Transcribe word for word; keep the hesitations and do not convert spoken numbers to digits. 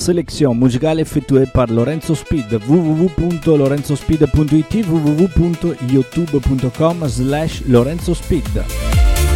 sélection musicale effettuée par Lorenzo Speed. w w w punto lorenzo speed punto i t w w w punto youtube punto com slash lorenzo speed.